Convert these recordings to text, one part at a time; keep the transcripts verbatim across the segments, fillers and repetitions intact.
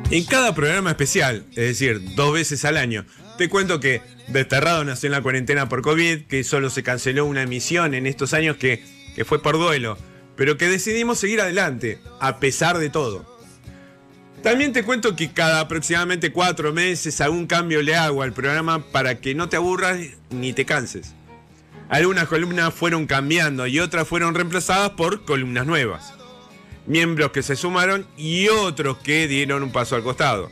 En cada programa especial, es decir, dos veces al año, te cuento que Desterrado nació en la cuarentena por COVID, que solo se canceló una emisión en estos años que, que fue por duelo, pero que decidimos seguir adelante, a pesar de todo. También te cuento que cada aproximadamente cuatro meses algún cambio le hago al programa para que no te aburras ni te canses. Algunas columnas fueron cambiando y otras fueron reemplazadas por columnas nuevas. Miembros que se sumaron y otros que dieron un paso al costado.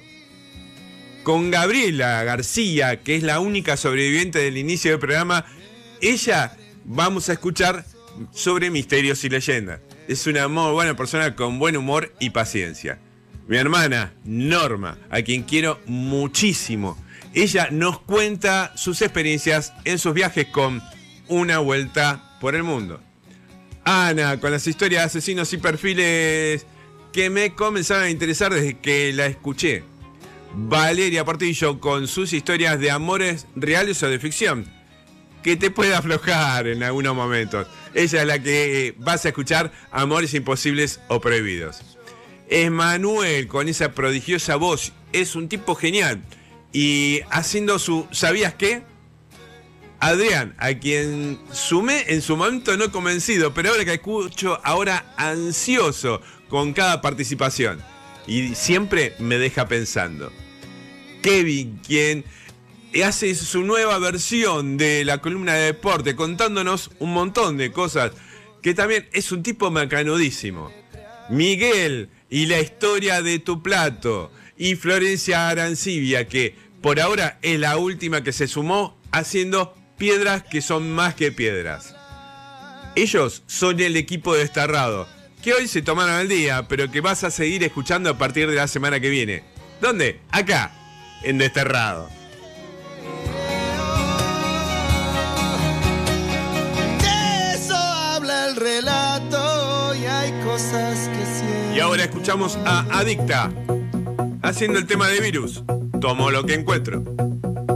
Con Gabriela García, que es la única sobreviviente del inicio del programa, ella vamos a escuchar sobre misterios y leyendas. Es una muy buena persona con buen humor y paciencia. Mi hermana Norma, a quien quiero muchísimo, ella nos cuenta sus experiencias en sus viajes con Una Vuelta por el Mundo. Ana, con las historias de asesinos y perfiles que me comenzaron a interesar desde que la escuché. Valeria Portillo, con sus historias de amores reales o de ficción, que te puede aflojar en algunos momentos. Ella es la que vas a escuchar, Amores Imposibles o Prohibidos. Emanuel, con esa prodigiosa voz, es un tipo genial. Y haciendo su ¿sabías qué? Adrián, a quien sumé en su momento no convencido, pero ahora que escucho, ahora ansioso con cada participación. Y siempre me deja pensando. Kevin, quien hace su nueva versión de la columna de deporte, contándonos un montón de cosas, que también es un tipo macanudísimo. Miguel, y la historia de tu plato. Y Florencia Arancibia, que por ahora es la última que se sumó haciendo piedras que son más que piedras. Ellos son el equipo de Desterrado, que hoy se tomaron el día, pero que vas a seguir escuchando a partir de la semana que viene. ¿Dónde? Acá, en Desterrado. De eso habla el relato y hay cosas que siento. Y ahora escuchamos a Adicta haciendo el tema de Virus. Tomo lo que encuentro.